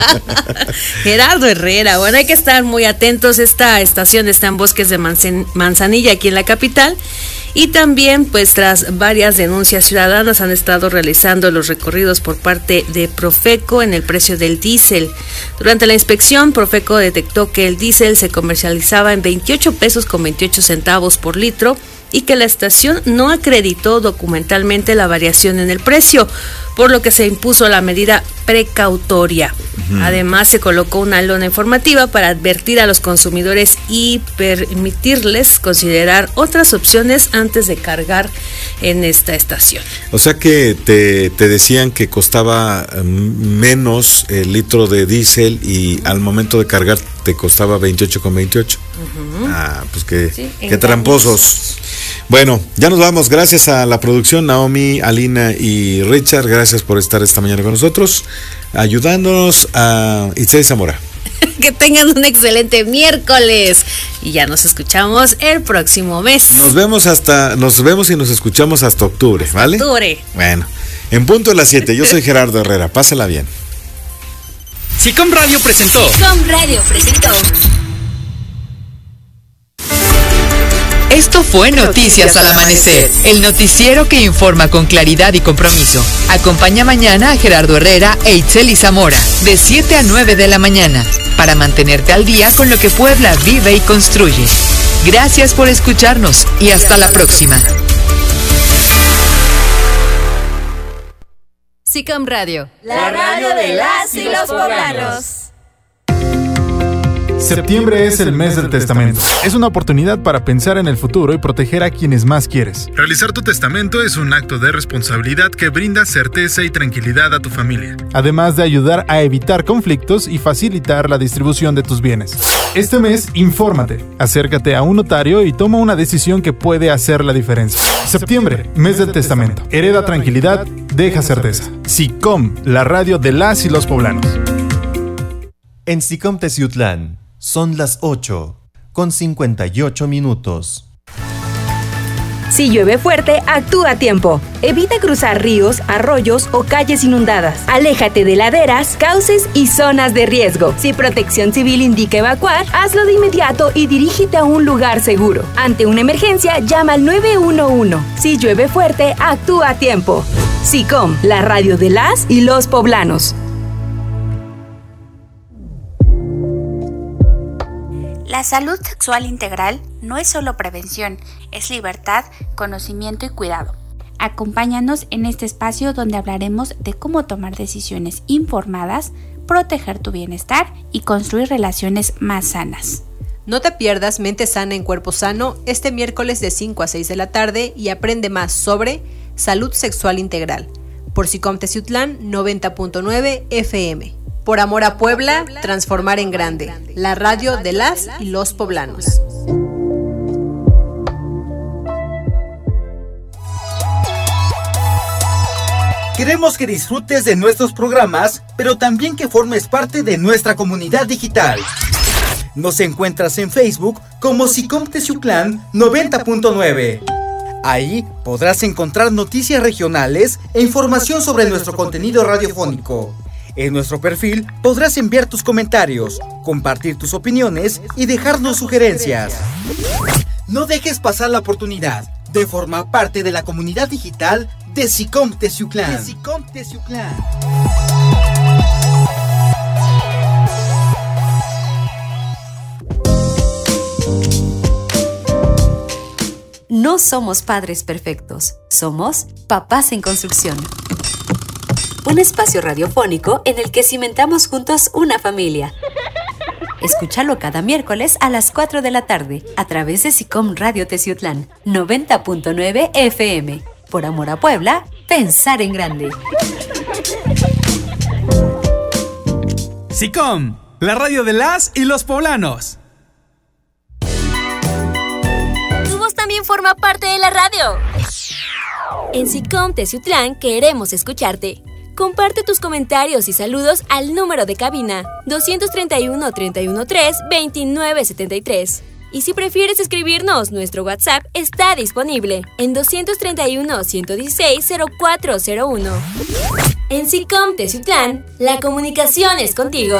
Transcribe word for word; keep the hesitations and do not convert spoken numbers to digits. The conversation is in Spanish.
Gerardo Herrera, bueno, hay que estar muy atentos. Esta estación está en Bosques de Manzan- Manzanilla, aquí en la capital. Y también, pues tras varias denuncias ciudadanas, han estado realizando los recorridos por parte de Profeco en el precio del diésel. Durante la inspección, Profeco detectó que el diésel se comercializaba en veintiocho pesos con veintiocho centavos por litro y que la estación no acreditó documentalmente la variación en el precio, por lo que se impuso la medida precautoria. Uh-huh. Además, se colocó una lona informativa para advertir a los consumidores y permitirles considerar otras opciones antes de cargar en esta estación. O sea que te, te decían que costaba menos el litro de diésel y al momento de cargar te costaba veintiocho con veintiocho. Uh-huh. Ah, pues qué, sí, qué tramposos. Bueno, ya nos vamos. Gracias a la producción, Naomi, Alina y Richard. Gracias por estar esta mañana con nosotros, ayudándonos a Itzel Zamora. Que tengan un excelente miércoles y ya nos escuchamos el próximo mes. Nos vemos hasta, nos vemos y nos escuchamos hasta octubre, ¿vale? Octubre. Bueno, en punto de las siete. Yo soy Gerardo Herrera. Pásala bien. SICOM Radio presentó. SICOM Radio presentó. Esto fue Noticias al Amanecer, el noticiero que informa con claridad y compromiso. Acompaña mañana a Gerardo Herrera e Itzel Zamora, de siete a nueve de la mañana, para mantenerte al día con lo que Puebla vive y construye. Gracias por escucharnos y hasta la próxima. SICOM Radio, la radio de las y los poblanos. Septiembre es el mes del testamento. Es una oportunidad para pensar en el futuro y proteger a quienes más quieres. Realizar tu testamento es un acto de responsabilidad que brinda certeza y tranquilidad a tu familia, además de ayudar a evitar conflictos y facilitar la distribución de tus bienes. Este mes, infórmate, acércate a un notario y toma una decisión que puede hacer la diferencia. Septiembre, mes del testamento. Hereda tranquilidad, deja certeza. SICOM, la radio de las y los poblanos. En SICOM Teciutlán son las ocho con cincuenta y ocho minutos. Si llueve fuerte, actúa a tiempo. Evita cruzar ríos, arroyos o calles inundadas. Aléjate de laderas, cauces y zonas de riesgo. Si Protección Civil indica evacuar, hazlo de inmediato y dirígete a un lugar seguro. Ante una emergencia, llama al nueve uno uno. Si llueve fuerte, actúa a tiempo. SICOM, la radio de las y los poblanos. La salud sexual integral no es solo prevención, es libertad, conocimiento y cuidado. Acompáñanos en este espacio donde hablaremos de cómo tomar decisiones informadas, proteger tu bienestar y construir relaciones más sanas. No te pierdas Mente Sana en Cuerpo Sano este miércoles de cinco a seis de la tarde y aprende más sobre salud sexual integral por SICOM Teciutlán noventa punto nueve F M. Por amor a Puebla, transformar en grande. La radio de las y los poblanos. Queremos que disfrutes de nuestros programas, pero también que formes parte de nuestra comunidad digital. Nos encuentras en Facebook como SICOM Teciutlán noventa punto nueve. Ahí podrás encontrar noticias regionales e información sobre nuestro contenido radiofónico. En nuestro perfil podrás enviar tus comentarios, compartir tus opiniones y dejarnos sugerencias. No dejes pasar la oportunidad de formar parte de la comunidad digital de SICOM Teciutlán. De SICOM Teciutlán. No somos padres perfectos, somos papás en construcción. Un espacio radiofónico en el que cimentamos juntos una familia. Escúchalo cada miércoles a las cuatro de la tarde a través de SICOM Radio Teciutlán noventa punto nueve F M. Por amor a Puebla, pensar en grande. SICOM, la radio de las y los poblanos. Tu voz también forma parte de la radio. En SICOM Teciutlán queremos escucharte. Comparte tus comentarios y saludos al número de cabina dos treinta y uno, treinta y uno tres, veintinueve setenta y tres Y si prefieres escribirnos, nuestro WhatsApp está disponible en dos treinta y uno, ciento dieciséis, cero cuatro cero uno. En SICOM Teciutlán, la comunicación es contigo.